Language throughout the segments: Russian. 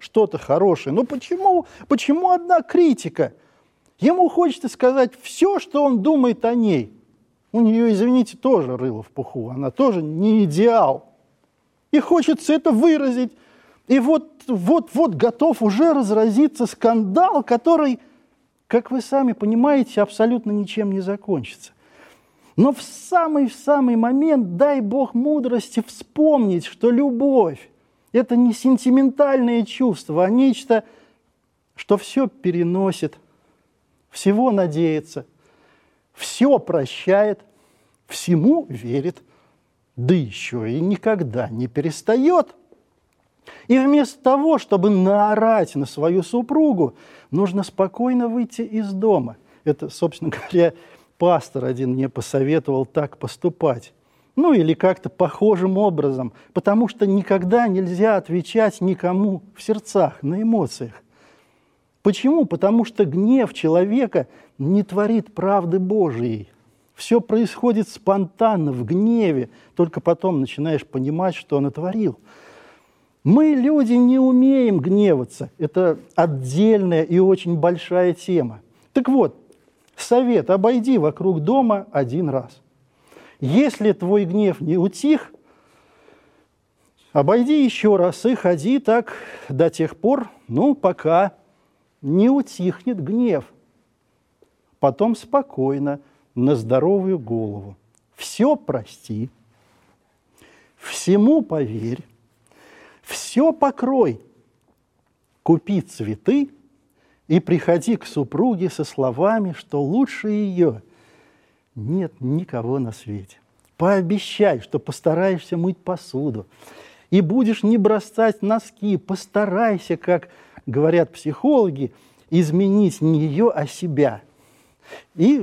что-то хорошее. Но почему одна критика? Ему хочется сказать все, что он думает о ней. У нее, извините, тоже рыло в пуху, она тоже не идеал. И хочется это выразить. И вот готов уже разразиться скандал, который, как вы сами понимаете, абсолютно ничем не закончится. Но в самый момент дай Бог мудрости вспомнить, что любовь – это не сентиментальное чувство, а нечто, что все переносит, всего надеется, все прощает, всему верит, да еще и никогда не перестает. И вместо того, чтобы наорать на свою супругу, нужно спокойно выйти из дома. Это, собственно говоря, пастор один мне посоветовал так поступать. Ну или как-то похожим образом, потому что никогда нельзя отвечать никому в сердцах, на эмоциях. Почему? Потому что гнев человека не творит правды Божией. Все происходит спонтанно, в гневе, только потом начинаешь понимать, что натворил. Мы, люди, не умеем гневаться. Это отдельная и очень большая тема. Так вот, совет: обойди вокруг дома один раз. Если твой гнев не утих, обойди еще раз и ходи так до тех пор, пока не утихнет гнев. Потом спокойно, на здоровую голову. Все прости, всему поверь, все покрой. Купи цветы и приходи к супруге со словами, что лучше ее нет никого на свете. Пообещай, что постараешься мыть посуду и будешь не бросать носки. Постарайся, как говорят психологи, изменить не ее, а себя. И,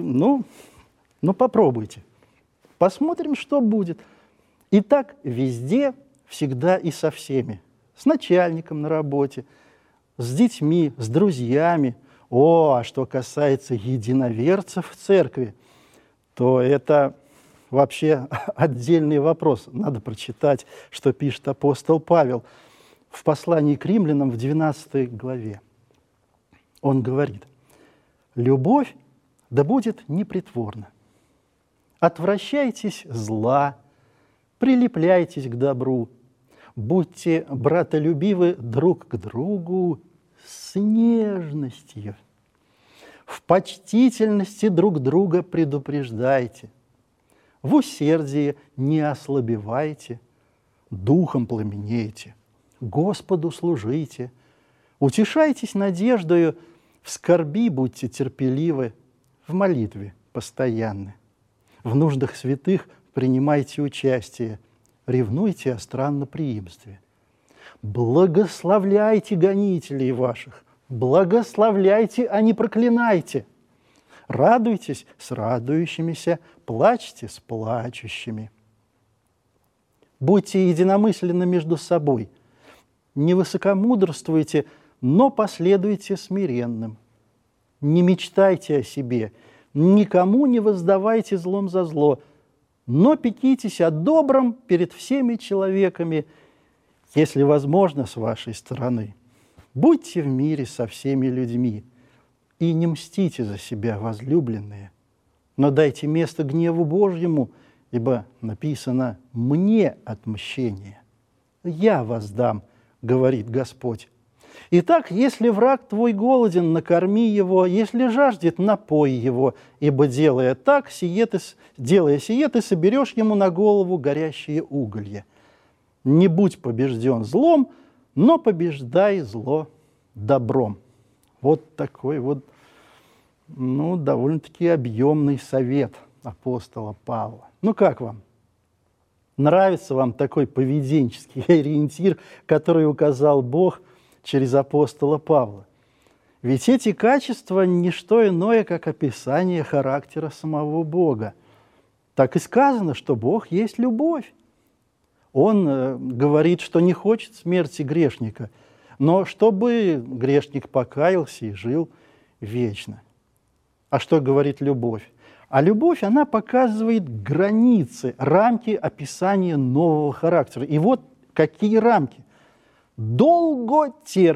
попробуйте. Посмотрим, что будет. И так везде, всегда и со всеми. С начальником на работе, с детьми, с друзьями. А что касается единоверцев в церкви, то это вообще отдельный вопрос. Надо прочитать, что пишет апостол Павел в послании к римлянам в 12 главе. Он говорит: «Любовь да будет непритворна. Отвращайтесь зла, прилепляйтесь к добру, будьте братолюбивы друг к другу с нежностью. В почтительности друг друга предупреждайте, в усердии не ослабевайте, духом пламенейте, Господу служите, утешайтесь надеждою, в скорби будьте терпеливы, в молитве постоянны. В нуждах святых принимайте участие, ревнуйте о странноприимстве. Благословляйте гонителей ваших, благословляйте, а не проклинайте. Радуйтесь с радующимися, плачьте с плачущими. Будьте единомысленны между собой, не высокомудрствуйте, но последуйте смиренным. Не мечтайте о себе, никому не воздавайте злом за зло, но пекитесь о добром перед всеми человеками, если возможно, с вашей стороны. Будьте в мире со всеми людьми и не мстите за себя, возлюбленные, но дайте место гневу Божьему, ибо написано: «Мне отмщение, я воздам, говорит Господь». Итак, если враг твой голоден, накорми его, если жаждет, напой его, ибо делая сие, ты соберешь ему на голову горящие уголья. Не будь побежден злом, но побеждай зло добром. Вот такой довольно-таки объемный совет апостола Павла. Как вам? Нравится вам такой поведенческий ориентир, который указал Бог через апостола Павла? Ведь эти качества – не что иное, как описание характера самого Бога. Так и сказано, что Бог есть любовь. Он говорит, что не хочет смерти грешника, но чтобы грешник покаялся и жил вечно. А что говорит любовь? А любовь, она показывает границы, рамки описания нового характера. И вот какие рамки. Долго терпит.